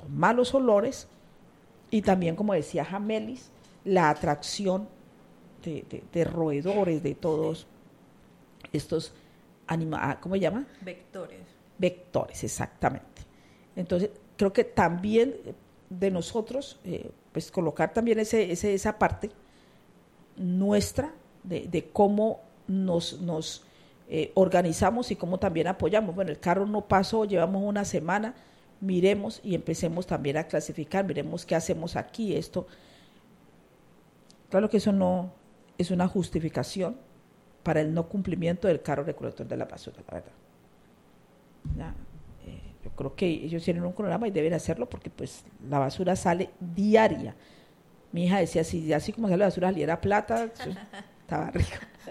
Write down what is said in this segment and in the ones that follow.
malos olores y también, como decía Jamelis, la atracción de roedores, de todos estos ¿cómo se llama? Vectores. Vectores, exactamente. Entonces, creo que también de nosotros, pues colocar también esa parte nuestra de cómo nos organizamos y cómo también apoyamos. Bueno, el carro no pasó, llevamos una semana, miremos y empecemos también a clasificar, miremos qué hacemos aquí, esto. Claro que eso no es una justificación para el no cumplimiento del carro recolector de la basura, la verdad. Ya, yo creo que ellos tienen un cronograma y deben hacerlo porque pues la basura sale diaria. Mi hija decía, si así como sale la basura saliera plata, estaba rico.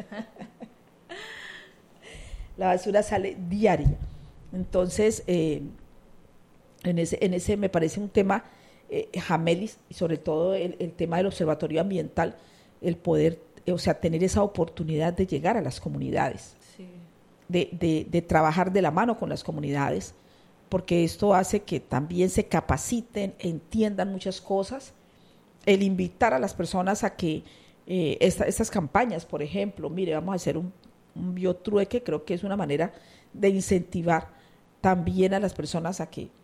La basura sale diaria. Entonces, en ese me parece un tema, Jamelis, y sobre todo el tema del observatorio ambiental, el poder, o sea, tener esa oportunidad de llegar a las comunidades, sí, de trabajar de la mano con las comunidades, porque esto hace que también se capaciten, entiendan muchas cosas, el invitar a las personas a que estas campañas, por ejemplo, mire, vamos a hacer un biotrueque, creo que es una manera de incentivar también a las personas a que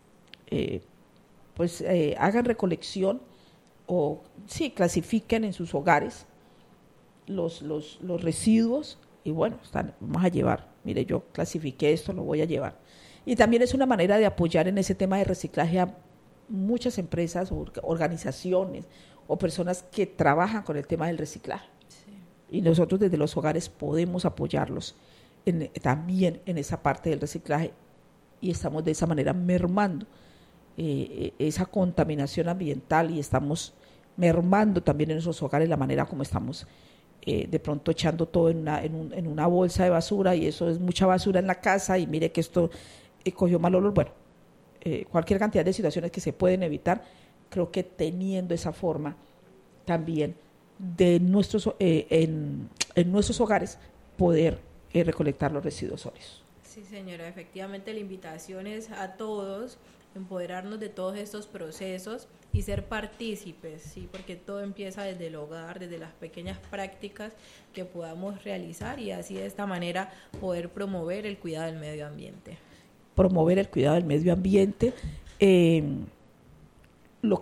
hagan recolección o sí, clasifiquen en sus hogares los residuos y bueno, vamos a llevar, mire, yo clasifiqué esto, lo voy a llevar. Y también es una manera de apoyar en ese tema de reciclaje a muchas empresas o organizaciones o personas que trabajan con el tema del reciclaje. Sí. Y nosotros desde los hogares podemos apoyarlos también en esa parte del reciclaje y estamos de esa manera mermando esa contaminación ambiental y estamos mermando también en nuestros hogares la manera como estamos de pronto echando todo en una bolsa de basura y eso es mucha basura en la casa y mire que esto cogió mal olor. Bueno, cualquier cantidad de situaciones que se pueden evitar, creo que teniendo esa forma también de nuestros en nuestros hogares poder recolectar los residuos sólidos. Sí, señora, efectivamente la invitación es a todos empoderarnos de todos estos procesos y ser partícipes, sí, porque todo empieza desde el hogar, desde las pequeñas prácticas que podamos realizar y así de esta manera poder promover el cuidado del medio ambiente. Promover el cuidado del medio ambiente, lo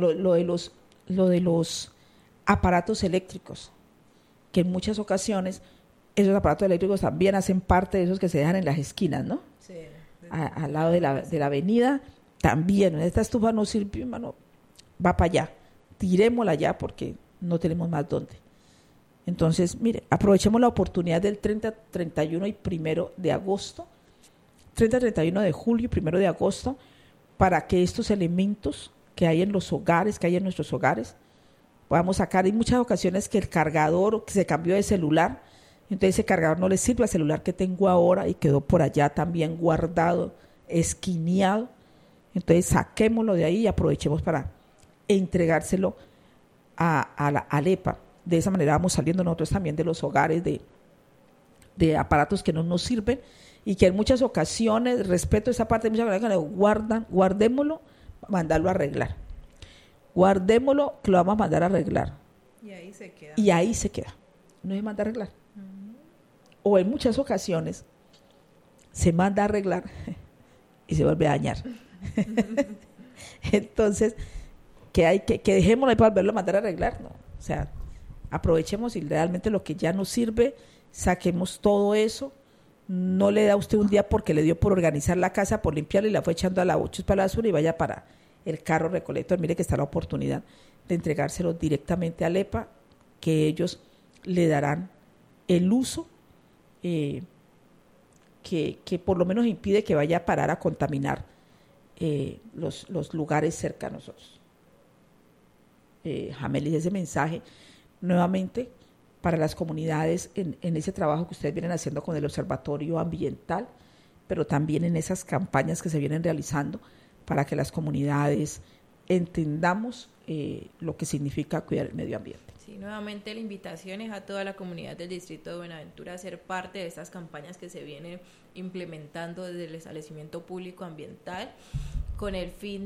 de los aparatos eléctricos, que en muchas ocasiones esos aparatos eléctricos también hacen parte de esos que se dejan en las esquinas, ¿no? Sí. Al lado de la avenida, también, esta estufa no sirve, hermano, va para allá, tirémosla ya porque no tenemos más dónde. Entonces, mire, aprovechemos la oportunidad del 30, 31 y 1 de agosto, 30, 31 de julio y 1 de agosto, para que estos elementos que hay en los hogares, que hay en nuestros hogares, podamos sacar. Hay muchas ocasiones que el cargador que se cambió de celular, entonces ese cargador no le sirve al celular que tengo ahora y quedó por allá también guardado, esquineado. Entonces saquémoslo de ahí y aprovechemos para entregárselo a la Alepa. De esa manera vamos saliendo nosotros también de los hogares de aparatos que no nos sirven y que en muchas ocasiones, respeto esa parte, muchas ocasiones guardémoslo, mandarlo a arreglar. Guardémoslo, que lo vamos a mandar a arreglar. Y ahí se queda. Y ahí se queda. No se manda a arreglar. Uh-huh. O en muchas ocasiones se manda a arreglar y se vuelve a dañar. Entonces, que dejémoslo ahí para volverlo a mandar a arreglar, no. O sea, aprovechemos y realmente lo que ya nos sirve, saquemos todo eso. No le da a usted un día porque le dio por organizar la casa, por limpiarla y la fue echando a la bochus para la basura y vaya para el carro recolector. Mire que está la oportunidad de entregárselo directamente a Alepa, que ellos le darán el uso que por lo menos impide que vaya a parar a contaminar los lugares cerca a nosotros. Jamelis, ese mensaje nuevamente para las comunidades en ese trabajo que ustedes vienen haciendo con el Observatorio Ambiental, pero también en esas campañas que se vienen realizando para que las comunidades entendamos lo que significa cuidar el medio ambiente. Sí, nuevamente la invitación es a toda la comunidad del distrito de Buenaventura a ser parte de estas campañas que se vienen implementando desde el establecimiento público ambiental con el fin